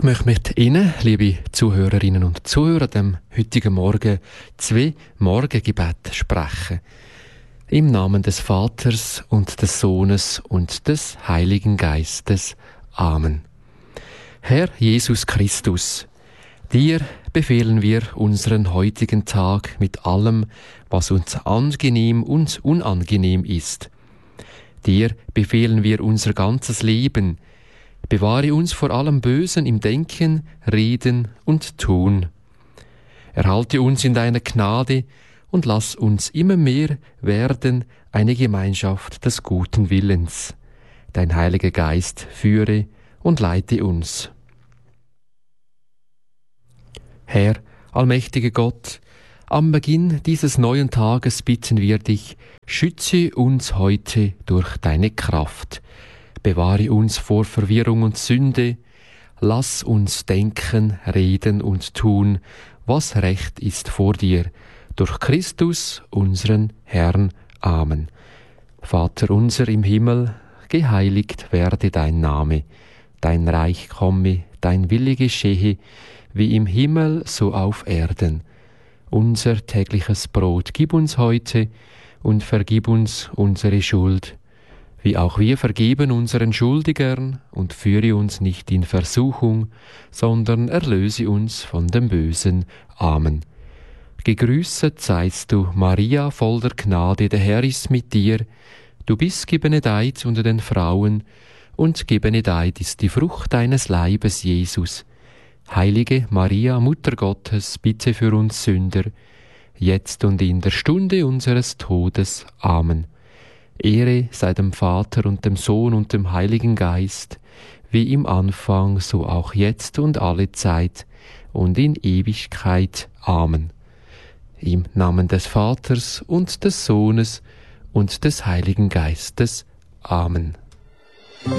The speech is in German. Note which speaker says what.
Speaker 1: möchte mit Ihnen, liebe Zuhörerinnen und Zuhörer, dem heutigen Morgen 2 Morgengebete sprechen. Im Namen des Vaters und des Sohnes und des Heiligen Geistes. Amen. Herr Jesus Christus, dir befehlen wir unseren heutigen Tag mit allem, was uns angenehm und unangenehm ist. Dir befehlen wir unser ganzes Leben. Bewahre uns vor allem Bösen im Denken, Reden und Tun. Erhalte uns in deiner Gnade und lass uns immer mehr werden eine Gemeinschaft des guten Willens. Dein Heiliger Geist führe und leite uns. Herr, allmächtiger Gott, am Beginn dieses neuen Tages bitten wir dich, schütze uns heute durch deine Kraft. Bewahre uns vor Verwirrung und Sünde. Lass uns denken, reden und tun, was recht ist vor dir. Durch Christus, unseren Herrn. Amen. Vater unser im Himmel, geheiligt werde dein Name. Dein Reich komme, dein Wille geschehe, wie im Himmel so auf Erden. Unser tägliches Brot gib uns heute und vergib uns unsere Schuld, wie auch wir vergeben unseren Schuldigern, und führe uns nicht in Versuchung, sondern erlöse uns von dem Bösen. Amen. Gegrüßet seist du, Maria, voll der Gnade, der Herr ist mit dir. Du bist gebenedeit unter den Frauen, und gebenedeit ist die Frucht deines Leibes, Jesus. Heilige Maria, Mutter Gottes, bitte für uns Sünder, jetzt und in der Stunde unseres Todes. Amen. Ehre sei dem Vater und dem Sohn und dem Heiligen Geist, wie im Anfang, so auch jetzt und alle Zeit und in Ewigkeit. Amen. Im Namen des Vaters und des Sohnes und des Heiligen Geistes. Amen.